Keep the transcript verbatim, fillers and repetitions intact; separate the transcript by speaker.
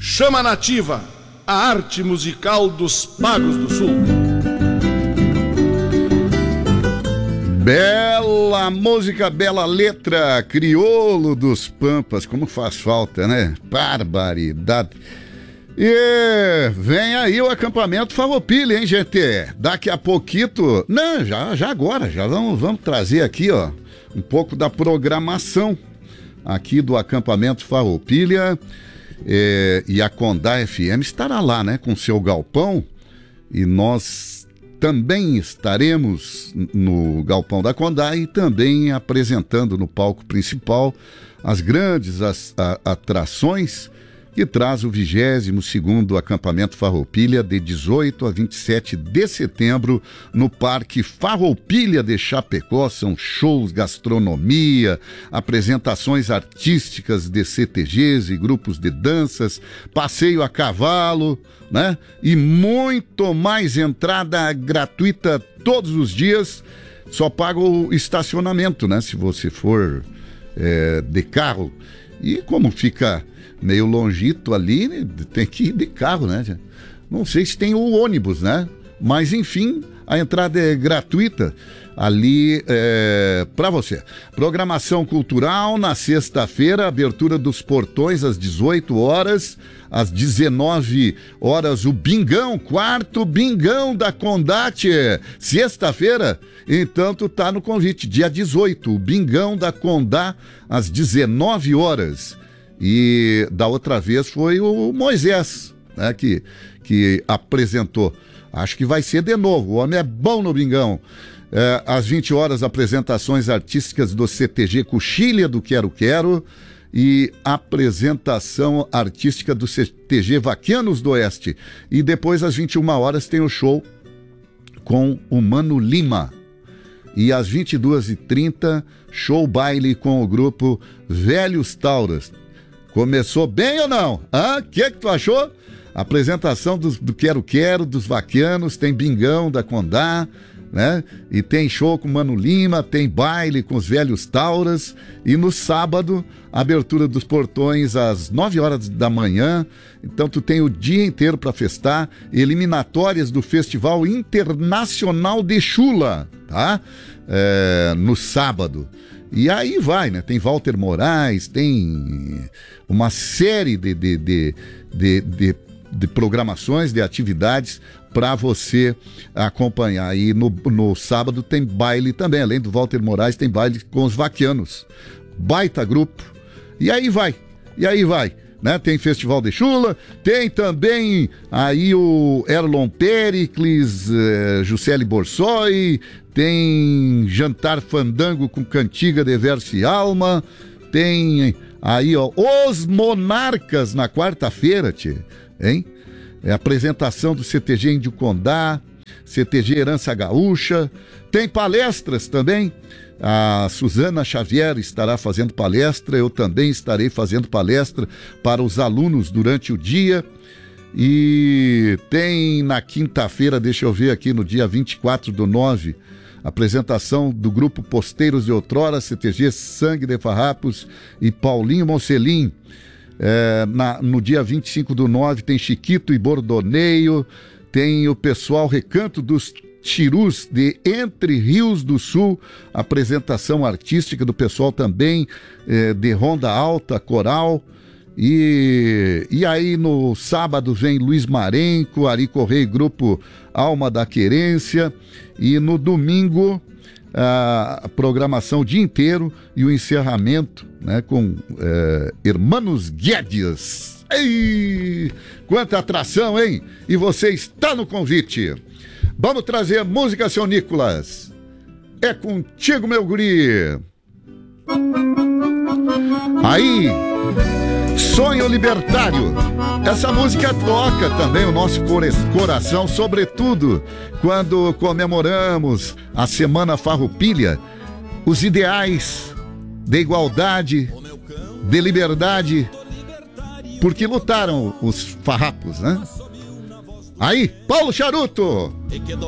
Speaker 1: Chama Nativa, a arte musical dos Pagos do Sul.
Speaker 2: Bela música, bela letra, crioulo dos Pampas, como faz falta, né? Barbaridade. E vem aí o acampamento Farroupilha, hein, gente? Daqui a pouquito, não, já, já agora, já vamos, vamos trazer aqui, ó, um pouco da programação aqui do acampamento Farroupilha. É, e a Condá F M estará lá, né, com seu galpão, e nós também estaremos no galpão da Condá e também apresentando no palco principal as grandes as, a, atrações que traz o vigésimo segundo acampamento Farroupilha de dezoito a vinte e sete de setembro no Parque Farroupilha de Chapecó. São shows, gastronomia, apresentações artísticas de C T Gs e grupos de danças, passeio a cavalo, né? E muito mais, entrada gratuita todos os dias, só paga o estacionamento, né? Se você for é, de carro. E como fica meio longito ali, tem que ir de carro, né? Não sei se tem o ônibus, né? Mas enfim, a entrada é gratuita ali é, para você. Programação cultural na sexta-feira, abertura dos portões às dezoito horas, às dezenove horas o Bingão, quarto Bingão da Condate, sexta-feira. Então tu tá no convite, dia dezoito, o Bingão da Condá às dezenove horas. E da outra vez foi o Moisés, né, que, que apresentou. Acho que vai ser de novo, o homem é bom no Bingão. É, às vinte horas, apresentações artísticas do C T G Coxilha do Quero Quero e apresentação artística do C T G Vaquianos do Oeste. E depois, às vinte e uma horas, tem o show com o Mano Lima. E às vinte e duas e trinta, show baile com o grupo Velhos Tauras. Começou bem ou não? O que que tu achou? Apresentação do, do Quero Quero, dos Vaquianos, tem Bingão da Condá, né? E tem show com Mano Lima, tem baile com os Velhos Tauras. E no sábado, abertura dos portões às nove horas da manhã. Então tu tem o dia inteiro para festar. Eliminatórias do Festival Internacional de Chula, tá? É, no sábado. E aí vai, né? Tem Walter Moraes, tem uma série de, de, de, de, de, de programações, de atividades para você acompanhar. E no, no sábado tem baile também, além do Walter Moraes, tem baile com os Vaquianos. Baita grupo. E aí vai, e aí vai. Né? Tem Festival de Chula, tem também aí o Erlon Pericles, eh, Juscelie Borsoi, tem Jantar Fandango com Cantiga de Verso e Alma, tem aí, ó, Os Monarcas na quarta-feira, tchê, hein? É a apresentação do C T G Índio Condá, C T G Herança Gaúcha, tem palestras também. A Suzana Xavier estará fazendo palestra, eu também estarei fazendo palestra para os alunos durante o dia. E tem na quinta-feira, deixa eu ver aqui, no dia vinte e quatro do nove, apresentação do grupo Posteiros de Outrora, C T G Sangue de Farrapos e Paulinho Mocelin. É, na, no dia vinte e cinco do nove tem Chiquito e Bordoneio, tem o pessoal Recanto dos Tirus de Entre Rios do Sul, apresentação artística do pessoal também eh, de Ronda Alta, Coral. E, e aí no sábado vem Luiz Marenco, Ari Correia, grupo Alma da Querência. E no domingo a programação o dia inteiro e o encerramento, né, com eh, Hermanos Guedes. Ei, quanta atração, hein? E você está no convite. Vamos trazer música, seu Nicolas. É contigo, meu guri. Aí, Sonho Libertário. Essa música toca também o nosso coração, sobretudo quando comemoramos a Semana Farroupilha, os ideais de igualdade, de liberdade, porque lutaram os farrapos, né? Aí, Paulo Charuto.